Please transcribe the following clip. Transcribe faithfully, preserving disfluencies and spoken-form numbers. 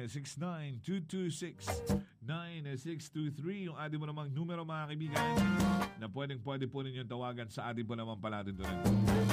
six nine two two six nine six two three. Yung ating mo namang numero mga kaibigan na pwedeng pwede po ninyong tawagan sa ating po naman pala dito rin.